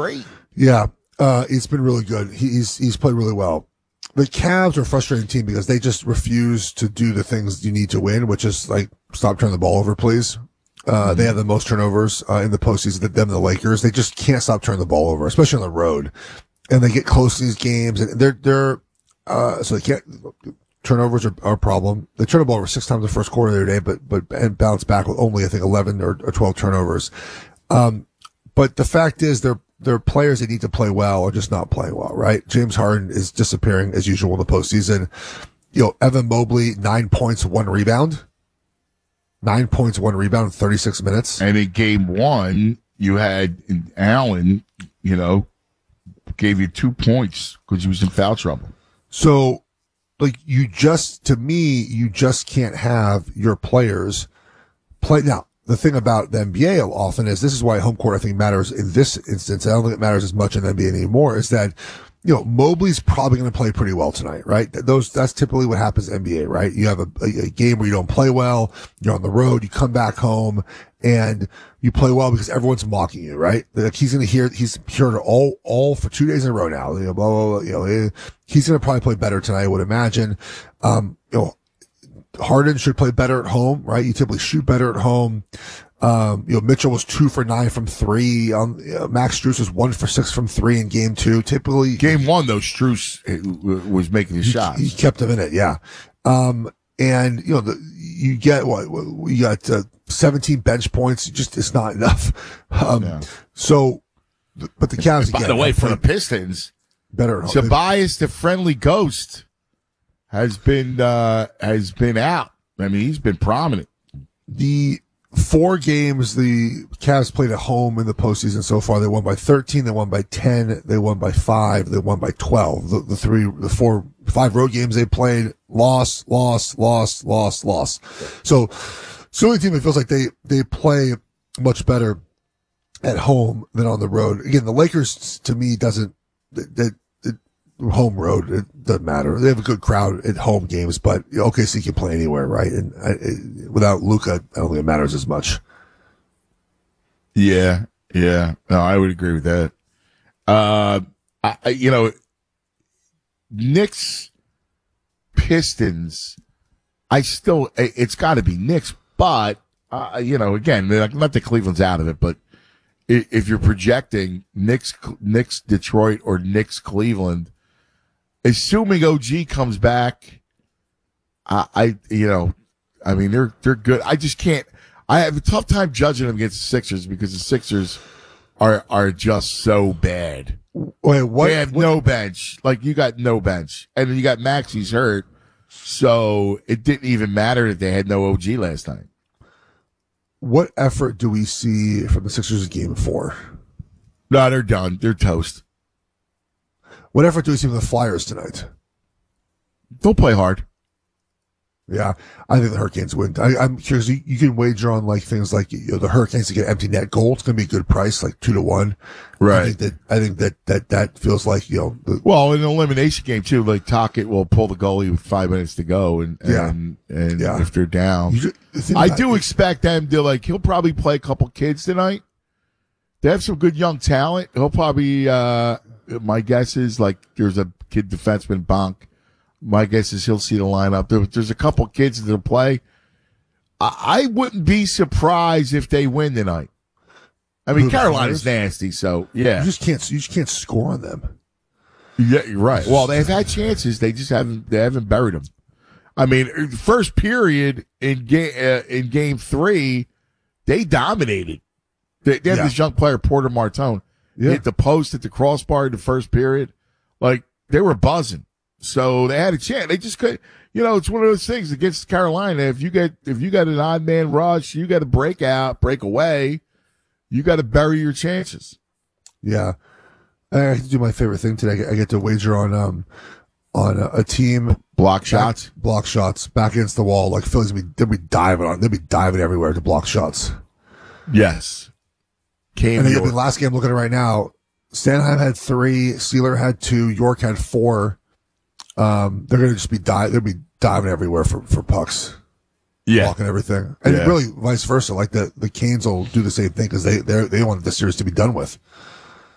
great. Yeah, it's been really good. He's played really well. The Cavs are a frustrating team because they just refuse to do the things you need to win, which is like stop turning the ball over, please. They have the most turnovers in the postseason. Them and the Lakers, they just can't stop turning the ball over, especially on the road. And they get close to these games, and so they can't. Turnovers are a problem. They turned the ball over 6 times in the first quarter the other day, and bounced back with only I think 11 or 12 turnovers. But the fact is, they're players that need to play well are just not playing well, right? James Harden is disappearing as usual in the postseason. Evan Mobley, 9 points, 1 rebound. 9 points, 1 rebound in 36 minutes. And in game 1, you had Allen, gave you 2 points because he was in foul trouble. So, you just can't have your players play. Now, the thing about the NBA often is, this is why home court I think matters in this instance. I don't think it matters as much in the NBA anymore, is that, Mobley's probably going to play pretty well tonight, right? That's typically what happens in the NBA, right? You have a game where you don't play well, you're on the road, you come back home, and you play well because everyone's mocking you, right? Like he's heard all for 2 days in a row now. Blah, blah, blah, he's going to probably play better tonight, I would imagine. Harden should play better at home, right? You typically shoot better at home. Mitchell was 2 for 9 from 3. Max Strus was 1 for 6 from 3 in game 2. Typically, game 1 though, Strus was making his shots. He kept them in it, yeah. And you get you got 17 bench points. It's not enough. So, but the Cavs. By the way, for the Pistons, better at home. Tobias, the friendly ghost, has been out. I mean, he's been prominent. The 4 games the Cavs played at home in the postseason so far, they won by 13, they won by 10, they won by 5, they won by 12. The 5 road games they played, loss. So it's the only team that feels like they play much better at home than on the road. Again, the Lakers to me home road, it doesn't matter. They have a good crowd at home games, but OKC can play anywhere, right? And without Luka, I don't think it matters as much. Yeah. No, I would agree with that. Knicks, Pistons, it's got to be Knicks, but, again, not that Cleveland's out of it, but if you're projecting Knicks, Detroit, or Knicks, Cleveland, assuming OG comes back, they're good. I just can't. I have a tough time judging them against the Sixers because the Sixers are just so bad. Wait, what? They have no bench. Like, you got no bench, and then you got Maxi's hurt, so it didn't even matter that they had no OG last night. What effort do we see from the Sixers in Game 4? No, they're done. They're toast. What effort do we see from the Flyers tonight? They'll play hard. Yeah, I think the Hurricanes win. I'm curious. You can wager on things like the Hurricanes to get empty net goal. It's going to be a good price, like 2-1. Right. I think that feels like well, in an elimination game too, like Tocchet will pull the goalie with 5 minutes to go, and if they're down, I do expect them to he'll probably play a couple kids tonight. They have some good young talent. He'll probably. My guess is there's a kid defenseman, Bonk. My guess is he'll see the lineup. There's a couple kids that'll play. I wouldn't be surprised if they win tonight. I mean, Carolina's nasty, so yeah. You just can't score on them. Yeah, you're right. Well, they've had chances. They just haven't buried them. I mean, first period in game 3, they dominated. They have this young player, Porter Martone. Hit the post at the crossbar in the first period. They were buzzing. So they had a chance. They just couldn't. It's one of those things against Carolina. If you got an odd man rush, you got to break away. You got to bury your chances. Yeah. I have to do my favorite thing today. I get to wager on a team block shots back against the wall. Like Philly's they'll be diving everywhere to block shots. Yes. And the last game, looking at it right now, Sanheim had 3, Sealer had 2, York had 4. They're going to just be they'll be diving everywhere for pucks. Yeah. Blocking everything. And really vice versa. The Canes will do the same thing because they wanted the series to be done with.